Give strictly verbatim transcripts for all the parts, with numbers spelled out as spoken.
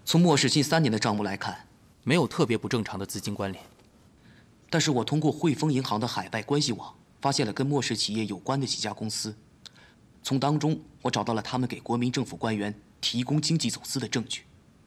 从莫氏近三年的账目来看， 没有特别不正常的资金关联。 但是我通过汇丰银行的海外关系网，发现了跟莫氏企业有关的几家公司。从当中，我找到了他们给国民政府官员提供经济走私的证据。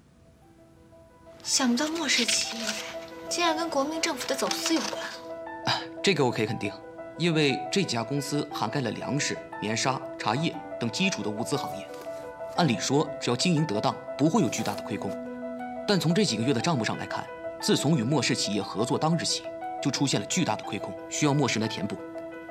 想不到莫氏企业竟然跟国民政府的走私有关。 啊，这个我可以肯定，因为这家公司涵盖了粮食、棉纱、茶叶等基础的物资行业。按理说，只要经营得当，不会有巨大的亏空。但从这几个月的账目上来看，自从与莫氏企业合作当日起，就出现了巨大的亏空，需要莫氏来填补。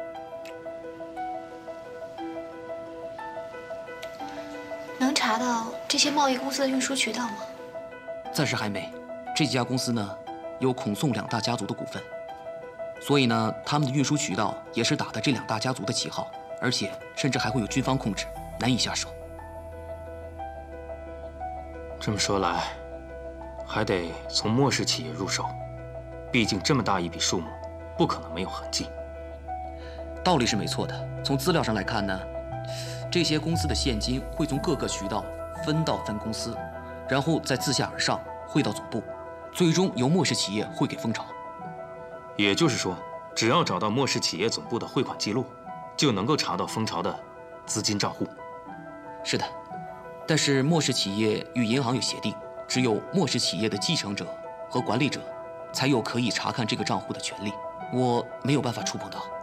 能查到这些贸易公司的运输渠道吗？ 暂时还没。这家公司呢，有孔宋两大家族的股份，所以呢，他们的运输渠道也是打的这两大家族的旗号，而且甚至还会有军方控制，难以下手。 这么说来，还得从莫氏企业入手，毕竟这么大一笔数目，不可能没有痕迹。 道理是没错的。从资料上来看呢，这些公司的现金会从各个渠道分到分公司，然后再自下而上汇到总部，最终由莫氏企业汇给蜂巢。 也就是说，只要找到莫氏企业总部的汇款记录，就能够查到蜂巢的资金账户。 是的。但是莫氏企业与银行有协定，只有莫氏企业的继承者和管理者才有可以查看这个账户的权利，我没有办法触碰到。